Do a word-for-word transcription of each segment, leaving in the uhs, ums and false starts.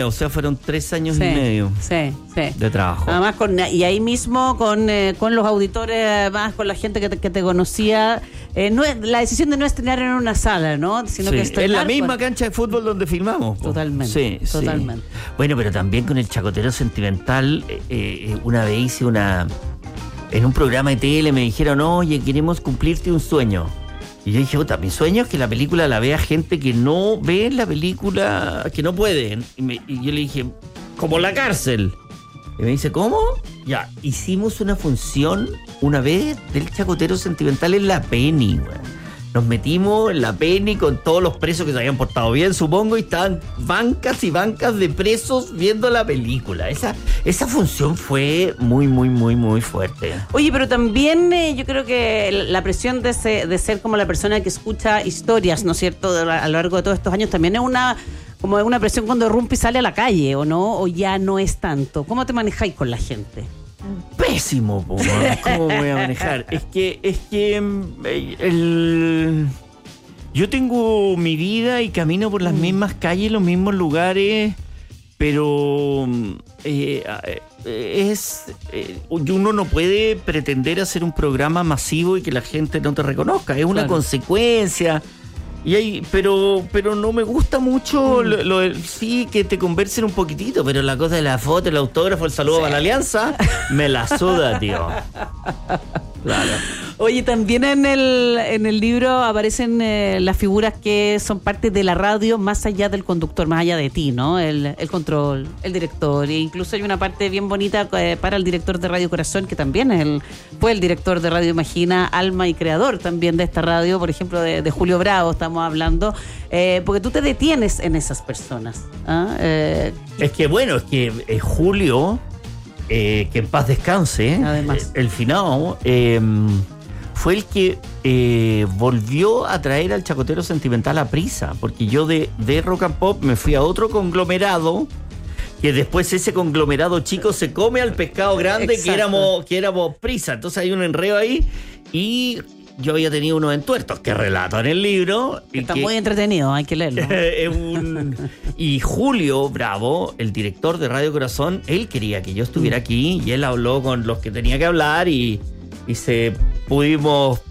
O sea, fueron tres años sí, y medio sí, sí. de trabajo. Además, con, y ahí mismo con, eh, con los auditores, además con la gente que te, que te conocía, eh, no, la decisión de no estrenar en una sala, ¿no? Sino sí, que estrenar en la misma con... cancha de fútbol donde filmamos. Po. Totalmente, sí, totalmente. Sí. Bueno, pero también con el Chacotero Sentimental, eh, eh, una vez hice una... En un programa de tele me dijeron, oye, queremos cumplirte un sueño. Y yo dije, puta, mi sueño es que la película la vea gente que no ve la película, que no pueden. Y, me, y yo le dije, como La Cárcel. Y me dice, ¿cómo? Ya, hicimos una función una vez del Chacotero Sentimental en la Penny, güey. Nos metimos en la Penny con todos los presos que se habían portado bien, supongo, y estaban bancas y bancas de presos viendo la película. Esa, esa función fue muy, muy, muy, muy fuerte. Oye, pero también eh, yo creo que la presión de, se, de ser como la persona que escucha historias, ¿no es cierto?, de, a lo largo de todos estos años, también es una como una presión cuando Rumpi sale a la calle, ¿o no? ¿O ya no es tanto? ¿Cómo te manejáis con la gente? Pésimo, po, ¿cómo voy a manejar? Es que, es que el, yo tengo mi vida y camino por las mm. mismas calles, los mismos lugares, pero eh, es eh, uno no puede pretender hacer un programa masivo y que la gente no te reconozca. Es una claro. consecuencia. Y hay, pero, pero no me gusta mucho mm. lo, lo, sí que te conversen un poquitito, pero la cosa de la foto, el autógrafo, el saludo sí. para la alianza, me la suda, tío. Claro. Oye, también en el en el libro aparecen eh, las figuras que son parte de la radio más allá del conductor, más allá de ti, ¿no? El, el control, el director, e incluso hay una parte bien bonita eh, para el director de Radio Corazón, que también es el, fue el director de Radio Imagina, alma y creador también de esta radio, por ejemplo, de, de Julio Bravo estamos hablando, eh, porque tú te detienes en esas personas. ¿Ah? Eh, es que bueno, es que eh, Julio... Eh, que en paz descanse, además. el finado, eh, fue el que eh, volvió a traer al Chacotero Sentimental a Prisa, porque yo de, de Rock and Pop me fui a otro conglomerado, que después ese conglomerado chico se come al pescado grande que éramos, que éramos Prisa, entonces hay un enredo ahí, y yo había tenido unos entuertos que relato en el libro. Está que, muy entretenido, hay que leerlo. es un, y Julio Bravo, el director de Radio Corazón, él quería que yo estuviera aquí y él habló con los que tenía que hablar y, y se pudimos...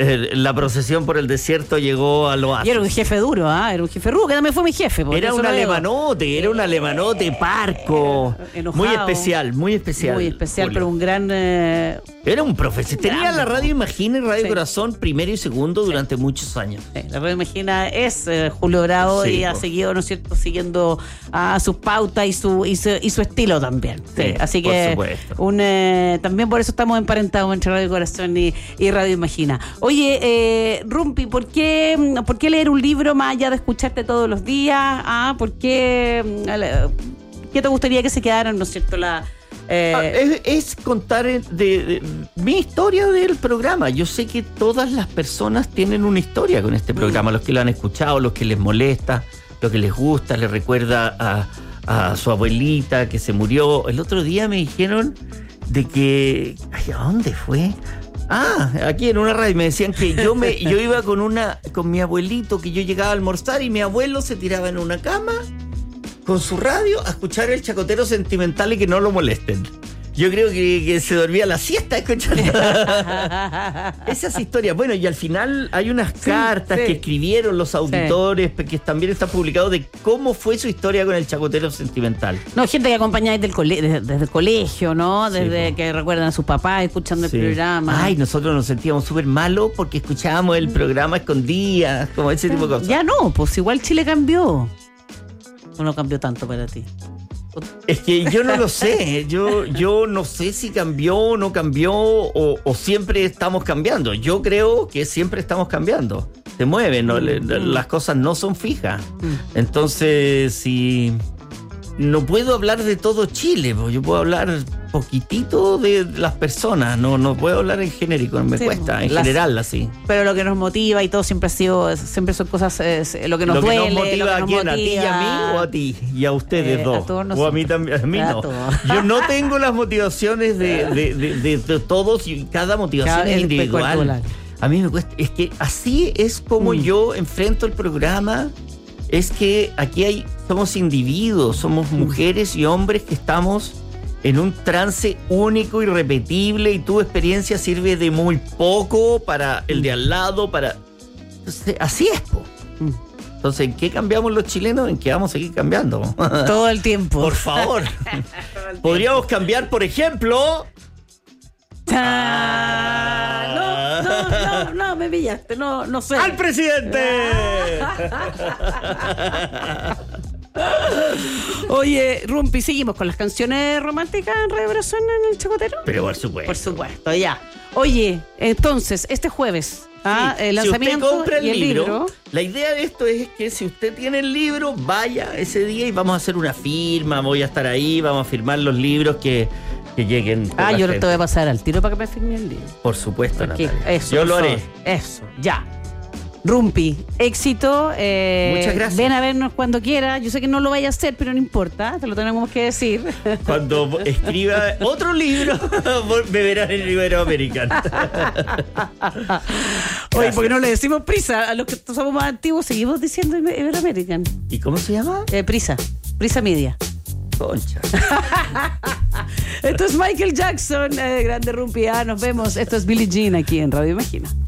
La procesión por el desierto llegó a lo alto. Y era un jefe duro, ¿ah? ¿eh? Era un jefe rudo, que también fue mi jefe. Era un alemanote, era un alemanote parco. Enojado, muy especial, muy especial. Muy especial, Julio. Pero un gran... Eh, era un profesor. Tenía grande. La Radio Imagina y Radio sí. Corazón primero y segundo durante sí. muchos años. Sí. La Radio Imagina es eh, Julio Bravo sí, y ha seguido, ¿no es cierto?, siguiendo a sus pautas y su, y su, y su estilo también. Sí. Sí. Así que por un, eh, también por eso estamos emparentados entre Radio Corazón y, y Radio Imagina. Oye, eh, Rumpi, ¿por qué, ¿por qué leer un libro más allá de escucharte todos los días? ¿Ah? ¿Por qué, qué te gustaría que se quedaran, ¿no es cierto? La, eh... ah, es, es contar de, de, mi historia del programa. Yo sé que todas las personas tienen una historia con este programa, mm. los que lo han escuchado, los que les molesta, los que les gusta, les recuerda a, a su abuelita que se murió. El otro día me dijeron de que... Ay, ¿a dónde fue? Ah, aquí en una radio me decían que yo me yo iba con una con mi abuelito, que yo llegaba a almorzar y mi abuelo se tiraba en una cama con su radio a escuchar el Chacotero Sentimental y que no lo molesten. Yo creo que, que se dormía la siesta escuchando esas historias. Bueno, y al final hay unas sí, cartas sí. que escribieron los auditores, sí. que también están publicados, de cómo fue su historia con el Chacotero Sentimental. No, gente que acompañáis del cole- desde, desde el colegio, ¿no? Desde sí, que recuerdan a sus papás escuchando sí. el programa. Ay, nosotros nos sentíamos súper malos porque escuchábamos el programa escondidas, como ese tipo de cosas. Ya no, pues igual Chile cambió. ¿O no cambió tanto para ti? Es que yo no lo sé, yo, yo no sé si cambió o no cambió o, o siempre estamos cambiando. Yo creo que siempre estamos cambiando. Se mueven, ¿no? Le, las cosas no son fijas. Entonces, si no puedo hablar de todo Chile, yo puedo hablar poquitito de las personas, no no puedo hablar en genérico, me sí, cuesta, en las, general así. Pero lo que nos motiva y todo siempre ha sido, siempre son cosas, es, lo que nos lo duele. Que nos motiva, lo que nos ¿a quién? motiva. ¿A ti y a mí o a ti? Y a ustedes eh, dos. A o a mí también, a mí a no. Todos. Yo no tengo las motivaciones de, de, de, de, de todos y cada motivación cada es individual. A mí me cuesta, es que así es como mm. yo enfrento el programa. es que aquí hay, somos individuos, somos mujeres y hombres que estamos en un trance único, irrepetible, y tu experiencia sirve de muy poco para el de al lado, para... Entonces, así es, po. Entonces, ¿en qué cambiamos los chilenos? ¿En qué vamos a seguir cambiando? Todo el tiempo. Por favor. Podríamos cambiar, por ejemplo... Ah, no, no, no, no, me pillaste, no, no sé. ¡Al presidente! Oye, Rumpi, seguimos con las canciones románticas en Radio Corazón en el Chacotero. Pero por supuesto. Por supuesto, ya. Oye, entonces, este jueves, ¿ah? Sí, el lanzamiento si usted compra el y el libro, libro. La idea de esto es que si usted tiene el libro, vaya ese día y vamos a hacer una firma, voy a estar ahí, vamos a firmar los libros que, que lleguen. por Ah, la yo gente. te voy a pasar al tiro para que me firme el libro. Por supuesto, Aquí, Natalia. eso, Yo lo eso, haré. Eso, ya. Rumpi, éxito. Eh, Muchas gracias. Ven a vernos cuando quiera. Yo sé que no lo vaya a hacer, pero no importa, te lo tenemos que decir. Cuando escriba otro libro, me verán en Iberoamericano. Oye, porque no le decimos prisa. A los que somos más antiguos seguimos diciendo Iber- Iberoamerican. ¿Y cómo se llama? Eh, prisa, Prisa Media. Concha. Esto es Michael Jackson, eh, grande Rumpi. Ah, nos vemos. Esto es Billie Jean aquí en Radio Imagina.